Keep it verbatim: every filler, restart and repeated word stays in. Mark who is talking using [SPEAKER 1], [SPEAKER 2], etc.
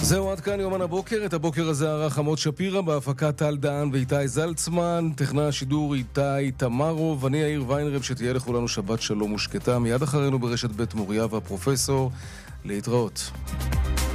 [SPEAKER 1] זהו עד כאן יומן הבוקר. את הבוקר הזה ערך עמוד שפירא, בהפקת טל דהן ואיתי זלצמן, טכנאי השידור איתי תמרו, ואני יאיר ויינרב. שתהיה לכולנו שבת שלום ושקטה. מיד אחרינו ברשת בית מוריה והפרופסור. להתראות.